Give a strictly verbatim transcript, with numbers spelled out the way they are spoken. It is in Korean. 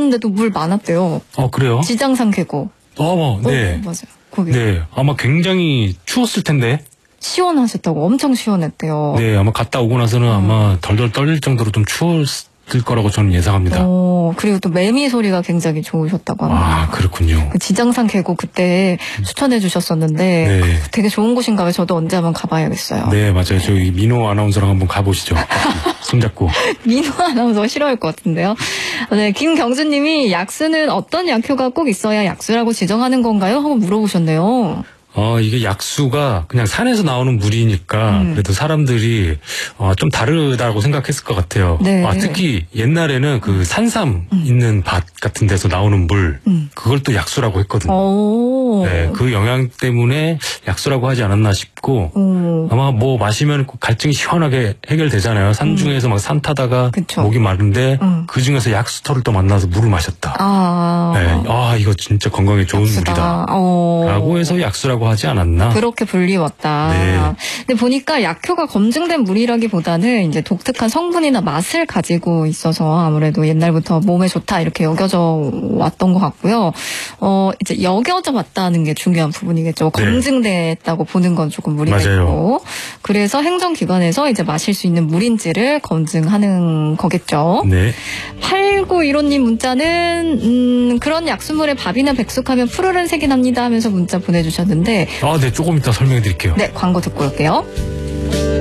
가셨는데도 물 많았대요. 어, 그래요? 지장산 계곡. 어, 네. 어, 맞아요. 거기. 네. 아마 굉장히 추웠을 텐데. 시원하셨다고. 엄청 시원했대요. 네, 아마 갔다 오고 나서는 음. 아마 덜덜 떨릴 정도로 좀 추웠을 거라고 저는 예상합니다. 어, 그리고 또 매미 소리가 굉장히 좋으셨다고 합니다. 아, 그렇군요. 그 지장산 계곡 그때 추천해 주셨었는데 네. 되게 좋은 곳인가 봐요. 저도 언제 한번 가봐야겠어요. 네, 맞아요. 저희 민호 아나운서랑 한번 가보시죠. 손잡고. 민호 아나운서 싫어할 것 같은데요. 네, 김경준님이 약수는 어떤 약효가 꼭 있어야 약수라고 지정하는 건가요? 하고 물어보셨네요. 어, 이게 약수가 그냥 산에서 나오는 물이니까 음. 그래도 사람들이 어, 좀 다르다고 생각했을 것 같아요. 네. 아, 특히 옛날에는 그 산삼 음. 있는 밭 같은 데서 나오는 물, 음. 그걸 또 약수라고 했거든요. 오. 네, 그 영향 때문에 약수라고 하지 않았나 싶고 오. 아마 뭐 마시면 갈증이 시원하게 해결되잖아요. 산 중에서 음. 막 산 타다가 그쵸. 목이 마른데 음. 그 중에서 약수터를 또 만나서 물을 마셨다. 아, 네. 아 이거 진짜 건강에 좋은 약수다. 물이다. 어. 라고 해서 약수라고 하지 않았나. 그렇게 불리웠다. 네. 근데 보니까 약효가 검증된 물이라기보다는 이제 독특한 성분이나 맛을 가지고 있어서 아무래도 옛날부터 몸에 좋다 이렇게 여겨져 왔던 것 같고요. 어, 이제 여겨져 왔다는 게 중요한 부분이겠죠. 네. 검증됐다고 보는 건 조금 무리가 맞아요. 있고. 그래서 행정기관에서 이제 마실 수 있는 물인지를 검증하는 거겠죠. 네. 팔구일오님 문자는 음, 그런 약수물에 밥이나 백숙하면 푸르른 색이 납니다 하면서 문자 보내주셨는데 아, 네. 조금 이따 설명해 드릴게요. 네, 광고 듣고 올게요.